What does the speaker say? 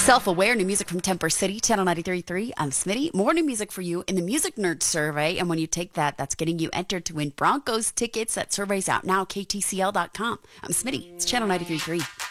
Self-Aware, new music from Temper City, Channel 93.3. I'm Smitty. More new music for you in the Music Nerd Survey. And when you take that, that's getting you entered to win Broncos tickets. That survey's out now, ktcl.com. I'm Smitty. It's Channel 93.3.